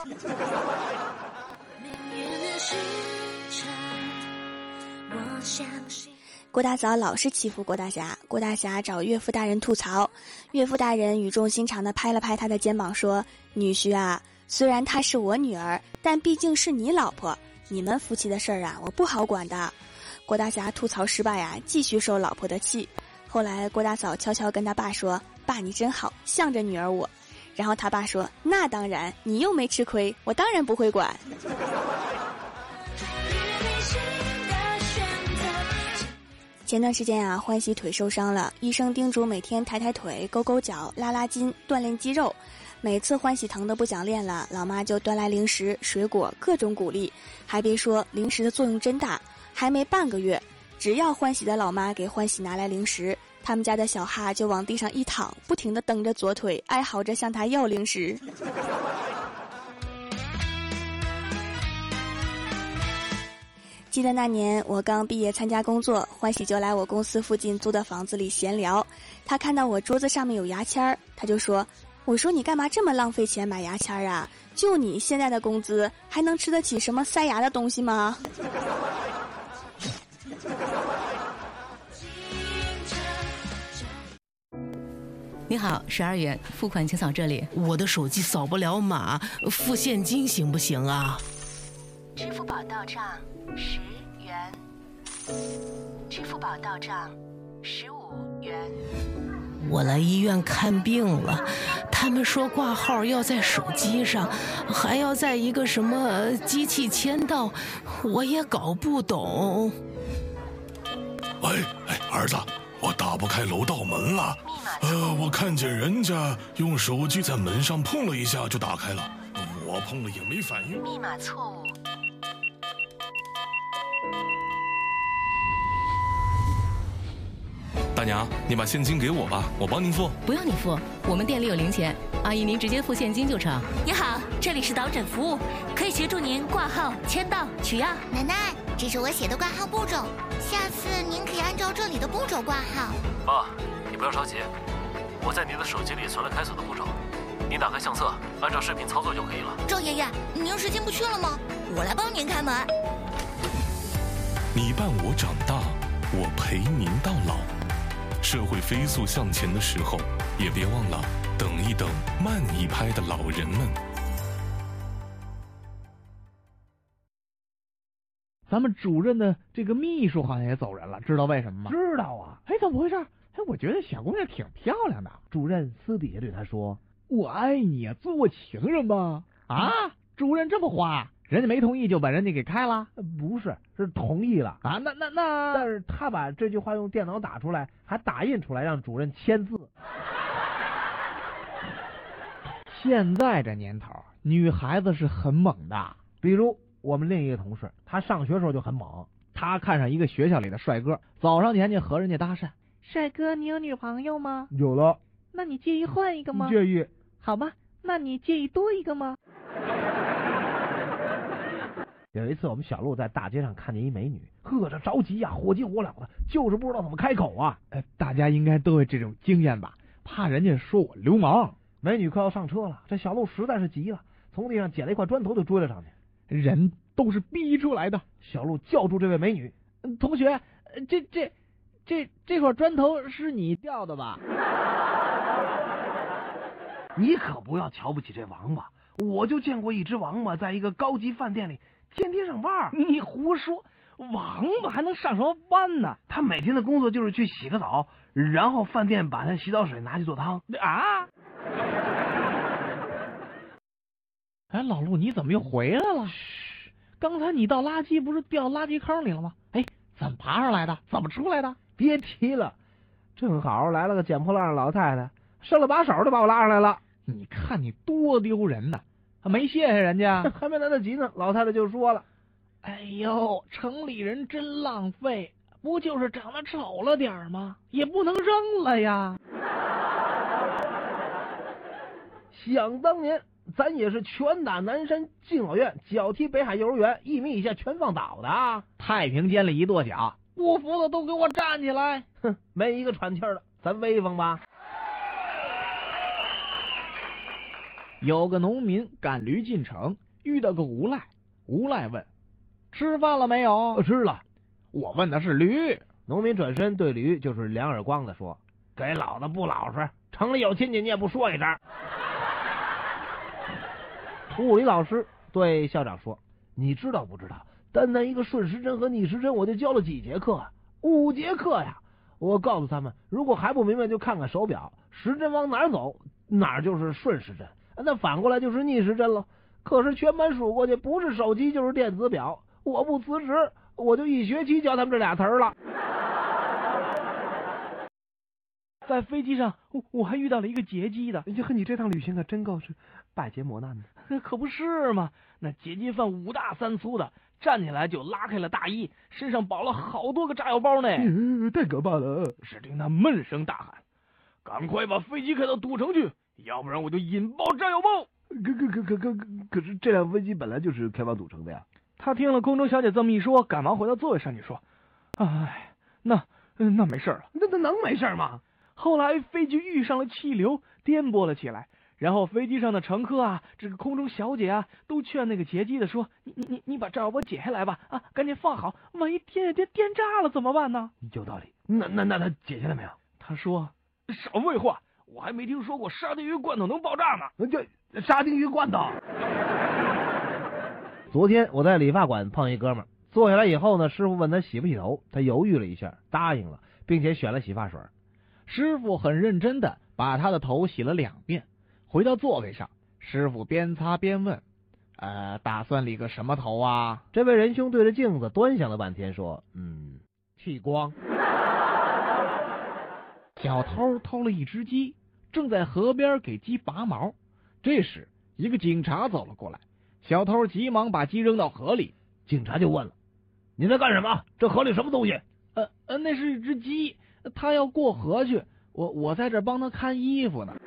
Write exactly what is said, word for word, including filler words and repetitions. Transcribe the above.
郭大嫂老是欺负郭大侠，郭大侠找岳父大人吐槽，岳父大人语重心长地拍了拍他的肩膀说：女婿啊，虽然她是我女儿，但毕竟是你老婆，你们夫妻的事儿啊，我不好管的。郭大侠吐槽失败啊，继续受老婆的气。后来郭大嫂悄悄跟他爸说：爸你真好，向着女儿我。然后他爸说：那当然，你又没吃亏，我当然不会管。前段时间啊，欢喜腿受伤了，医生叮嘱每天抬抬腿、勾勾脚、拉拉筋，锻炼肌肉。每次欢喜疼得不想练了，老妈就端来零食、水果，各种鼓励。还别说，零食的作用真大。还没半个月，只要欢喜的老妈给欢喜拿来零食，他们家的小哈就往地上一躺，不停地蹬着左腿，哀嚎着向他要零食。记得那年我刚毕业参加工作，欢喜就来我公司附近租的房子里闲聊。他看到我桌子上面有牙签儿，他就说：我说你干嘛这么浪费钱买牙签儿啊？就你现在的工资，还能吃得起什么塞牙的东西吗？ 你好，十二元付款请扫这里。 我的手机扫不了码，付现金行不行啊？ 支付宝到账十元，支付宝到账十五元。 我来医院看病了，他们说挂号要在手机上，还要在一个什么机器签到，我也搞不懂。 哎哎，儿子，我打不开楼道门了。呃，我看见人家用手机在门上碰了一下就打开了，我碰了也没反应。 密码错误。 大娘，你把现金给我吧，我帮您付。 不用你付，我们店里有零钱，阿姨您直接付现金就成。 你好，这里是导诊服务，可以协助您挂号、签到、取药。 奶奶，这是我写的挂号步骤，下次您可以按照这里的步骤挂号。 妈，你不要着急，我在您的手机里存了开锁的步骤，您打开相册，按照视频操作就可以了。 赵爷爷，您是进不去了吗？我来帮您开门。 你伴我长大，我陪您到老。社会飞速向前的时候，也别忘了等一等慢一拍的老人们。 咱们主任的这个秘书好像也走人了，知道为什么吗？ 知道啊。 哎，怎么回事？哎，我觉得小姑娘挺漂亮的。 主任私底下对她说： 我爱你啊，做我情人吗？啊，主任这么花，人家没同意就把人家给开了？ 不是，是同意了啊。那那那， 但是他把这句话用电脑打出来，还打印出来让主任签字。 现在这年头，女孩子是很猛的。 比如我们另一个同事，他上学时候就很猛， 他看上一个学校里的帅哥，走上前去和人家搭讪：帅哥，你有女朋友吗？ 有了。 那你介意换一个吗？ 介意。 好吧，那你介意多一个吗？ 有一次我们小路在大街上看见一美女，呵，这着急呀、啊，火急火燎的，就是不知道怎么开口啊。 呃，大家应该都有这种经验吧，怕人家说我流氓。 美女快要上车了，这小路实在是急了，从地上捡了一块砖头就追了上去。 人都是逼出来的。 小路叫住这位美女： 同学，这这这这块砖头是你掉的吧？ 你可不要瞧不起这王八，我就见过一只王八在一个高级饭店里天天上班。 你胡说，王八还能上什么班呢？ 他每天的工作就是去洗个澡，然后饭店把他洗澡水拿去做汤。 啊！哎，老陆，你怎么又回来了？嘘，刚才你倒垃圾不是掉垃圾坑里了吗？哎，怎么爬上来的？怎么出来的？ 别提了，正好来了个捡破烂的老太太，伸了把手就把我拉上来了。 你看你多丢人呐！没谢谢人家， 还没来得及呢，老太太就说了： 哎呦，城里人真浪费，不就是长得丑了点吗？也不能扔了呀。 想当年咱也是拳打南山敬老院，脚踢北海幼儿园，一米以下全放倒的啊！ 太平间里一跺脚，不服的都给我站起来！ 哼，没一个喘气儿的，咱威风吧？ 有个农民赶驴进城，遇到个无赖。无赖问：“吃饭了没有？”“ 吃了。”“ 我问的是驴。” 农民转身对驴就是两耳光的说：“给老子不老实！城里有亲戚你也不说一声。”物理老师对校长说：“你知道不知道？单单一个顺时针和逆时针，我就教了几节课啊？五节课呀！我告诉他们，如果还不明白，就看看手表，时针往哪儿走，哪儿就是顺时针，那反过来就是逆时针了。可是全班数过去，不是手机就是电子表。我不辞职，我就一学期教他们这俩词儿了。” 在飞机上，我我还遇到了一个劫机的。 呀，你这趟旅行可真够是百劫磨难的。 可不是嘛，那劫机犯五大三粗的，站起来就拉开了大衣，身上绑了好多个炸药包呢。 嗯、太可怕了！ 只听他闷声大喊：“赶快把飞机开到赌城去，要不然我就引爆炸药包！” 可可可可可可是这辆飞机本来就是开往赌城的呀。 他听了空中小姐这么一说，赶忙回到座位上去说：“哎，那那没事了。”“ 那那能没事吗？” 后来飞机遇上了气流，颠簸了起来。然后飞机上的乘客啊，这个空中小姐啊，都劝那个劫机的说：“你你你你把炸药包解下来吧，啊，赶紧放好，万一电电电炸了怎么办呢？”“ 有道理。那那那他解下来没有？” 他说：“少废话，我还没听说过沙丁鱼罐头能爆炸呢。”“ 这沙丁鱼罐头。”昨天我在理发馆碰一哥们儿，坐下来以后呢，师傅问他洗不洗头，他犹豫了一下，答应了，并且选了洗发水。 师傅很认真的把他的头洗了两遍，回到座位上，师傅边擦边问：“呃，打算理个什么头啊？” 这位仁兄对着镜子端详了半天，说：“嗯，剃光。” 小偷偷了一只鸡，正在河边给鸡拔毛。这时，一个警察走了过来，小偷急忙把鸡扔到河里。 警察就问了：“你在干什么？这河里什么东西？”“ 呃呃，那是一只鸡。他要过河去，我我在这帮他看衣服呢。”